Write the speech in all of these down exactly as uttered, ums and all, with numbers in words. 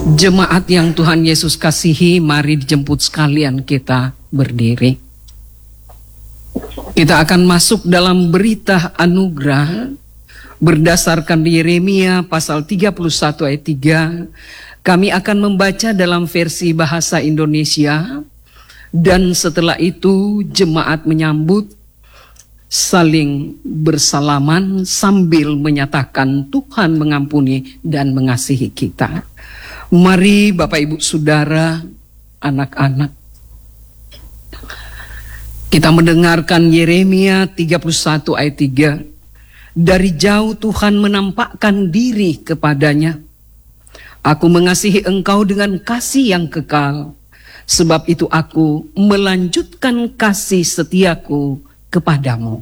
Jemaat yang Tuhan Yesus kasihi, mari dijemput sekalian kita berdiri. Kita akan masuk dalam berita anugerah berdasarkan Yeremia pasal tiga puluh satu ayat tiga. Kami akan membaca dalam versi bahasa Indonesia, dan setelah itu jemaat menyambut, saling bersalaman sambil menyatakan Tuhan mengampuni dan mengasihi kita. Mari Bapak Ibu Saudara, anak-anak, kita mendengarkan Yeremia tiga puluh satu ayat tiga. Dari jauh Tuhan menampakkan diri kepadanya. Aku mengasihi engkau dengan kasih yang kekal. Sebab itu aku melanjutkan kasih setiaku kepadamu.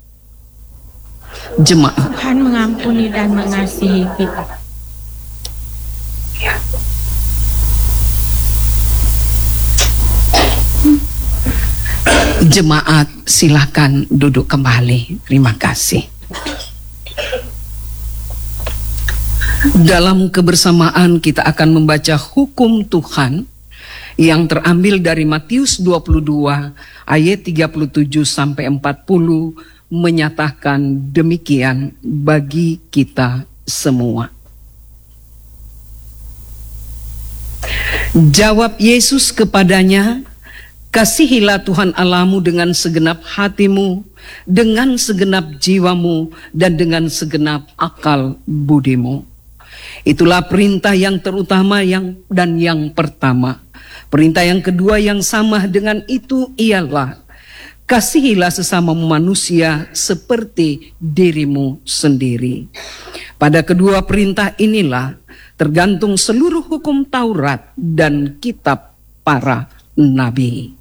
Jemaat, Tuhan mengampuni dan mengasihi kita. Ya. Jemaat, silakan duduk kembali. Terima kasih. Dalam kebersamaan kita akan membaca hukum Tuhan yang terambil dari Matius dua puluh dua ayat tiga puluh tujuh sampai empat puluh, menyatakan demikian bagi kita semua. Jawab Yesus kepadanya, kasihilah Tuhan Allahmu dengan segenap hatimu, dengan segenap jiwamu, dan dengan segenap akal budimu. Itulah perintah yang terutama yang dan yang pertama. Perintah yang kedua yang sama dengan itu ialah, kasihilah sesama manusia seperti dirimu sendiri. Pada kedua perintah inilah tergantung seluruh hukum Taurat dan kitab para nabi.